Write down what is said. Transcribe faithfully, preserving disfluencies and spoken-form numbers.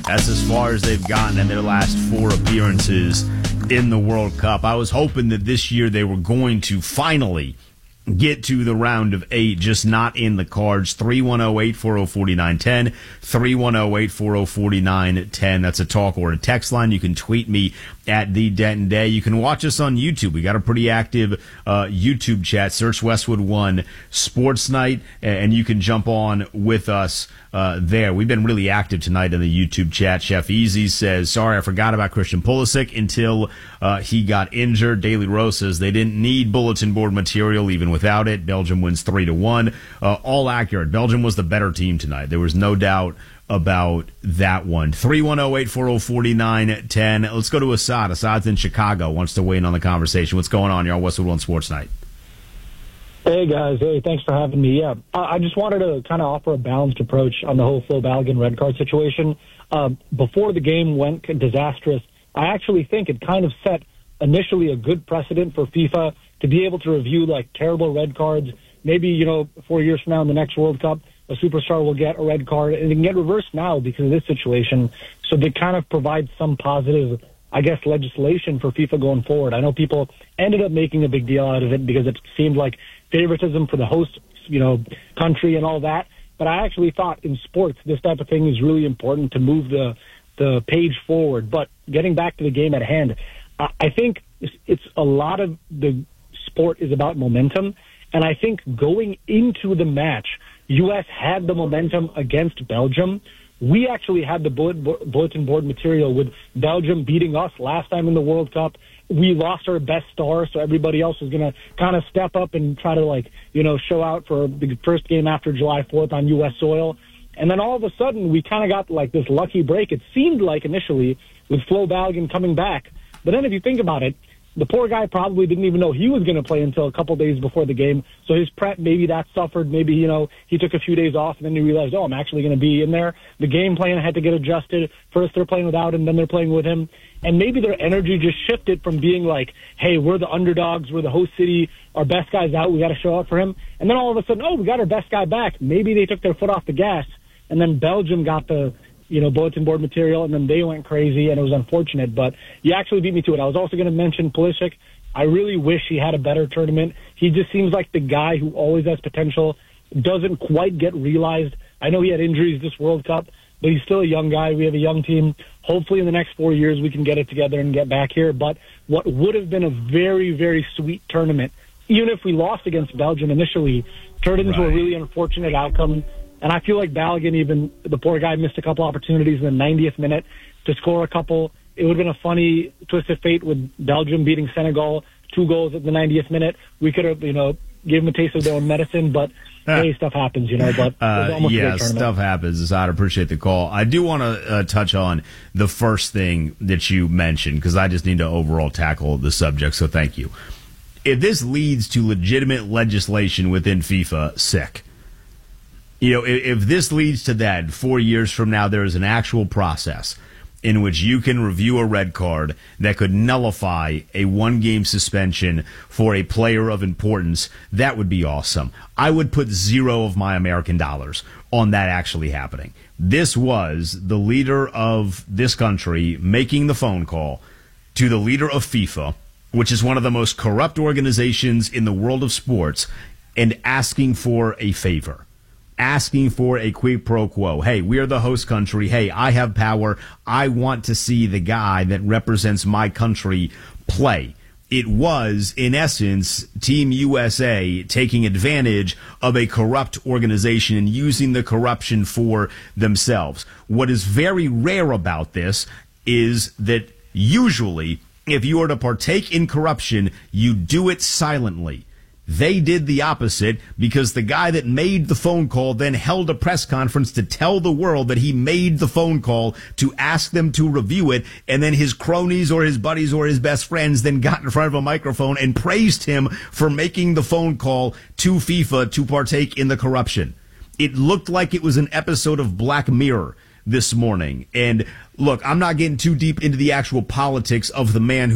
That's as far as they've gotten in their last four appearances in the World Cup. I was hoping that this year they were going to finally get to the round of eight, just not in the cards. three one zero, eight four zero, four nine one zero, three one zero, eight four zero, four nine one zero. That's a talk or a text line. You can tweet me at The Denton Day. You can watch us on YouTube. We got a pretty active uh, YouTube chat. Search Westwood One Sports Night, and you can jump on with us uh, there. We've been really active tonight in the YouTube chat. Chef Easy says, sorry, I forgot about Christian Pulisic until uh, he got injured. Daily Rose says they didn't need bulletin board material even without it. Belgium wins three to one. Uh, all accurate. Belgium was the better team tonight. There was no doubt about that one. three one zero, eight four zero, four nine one zero. Let's go to Assad. Assad's in Chicago, wants to weigh in on the conversation. What's going on? You're on Westwood One Sports Night. Hey, guys. Hey, thanks for having me. Yeah, I just wanted to kind of offer a balanced approach on the whole Flo Balogun red card situation. Um, before the game went disastrous, I actually think it kind of set initially a good precedent for FIFA to be able to review, like, terrible red cards. Maybe, you know, four years from now in the next World Cup, a superstar will get a red card, and it can get reversed now because of this situation. So they kind of provide some positive, I guess, legislation for FIFA going forward. I know people ended up making a big deal out of it because it seemed like favoritism for the host, you know, country and all that. But I actually thought in sports, this type of thing is really important to move the the page forward. But getting back to the game at hand, I think it's a lot of the sport is about momentum. And I think going into the match, U S had the momentum against Belgium. We actually had the bulletin board material with Belgium beating us last time in the World Cup. We lost our best star, so everybody else was going to kind of step up and try to, like, you know, show out for the first game after July fourth on U S soil. And then all of a sudden, we kind of got, like, this lucky break. It seemed like initially with Flo Balogun coming back. But then if you think about it, the poor guy probably didn't even know he was going to play until a couple days before the game. So his prep, maybe that suffered. Maybe, you know, he took a few days off and then he realized, oh, I'm actually going to be in there. The game plan had to get adjusted. First they're playing without him, then they're playing with him. And maybe their energy just shifted from being like, hey, we're the underdogs, we're the host city, our best guy's out, we got to show out for him. And then all of a sudden, oh, we got our best guy back. Maybe they took their foot off the gas. And then Belgium got the, you know, bulletin board material, and then they went crazy, and it was unfortunate. But you actually beat me to it. I was also going to mention Pulisic. I really wish he had a better tournament. He just seems like the guy who always has potential, doesn't quite get realized. I know he had injuries this World Cup, but he's still a young guy. We have a young team. Hopefully in the next four years we can get it together and get back here. But what would have been a very, very sweet tournament, even if we lost against Belgium initially, turned into right. a really unfortunate outcome. And I feel like Balogun, even the poor guy, missed a couple opportunities in the ninetieth minute to score a couple. It would have been a funny twist of fate with Belgium beating Senegal, two goals at the ninetieth minute. We could have, you know, gave them a taste of their own medicine, but hey, stuff happens, you know. But uh, yeah, stuff happens. I appreciate the call. I do want to uh, touch on the first thing that you mentioned because I just need to overall tackle the subject. So thank you. If this leads to legitimate legislation within FIFA, sick. You know, if, if this leads to that, four years from now, there is an actual process in which you can review a red card that could nullify a one-game suspension for a player of importance, that would be awesome. I would put zero of my American dollars on that actually happening. This was the leader of this country making the phone call to the leader of FIFA, which is one of the most corrupt organizations in the world of sports, and asking for a favor. Asking for a quid pro quo. Hey, we are the host country. Hey, I have power. I want to see the guy that represents my country play. It was, in essence, Team U S A taking advantage of a corrupt organization and using the corruption for themselves. What is very rare about this is that usually, if you are to partake in corruption, you do it silently. They did the opposite because the guy that made the phone call then held a press conference to tell the world that he made the phone call to ask them to review it, and then his cronies or his buddies or his best friends then got in front of a microphone and praised him for making the phone call to FIFA to partake in the corruption. It looked like it was an episode of Black Mirror this morning. And look, I'm not getting too deep into the actual politics of the man who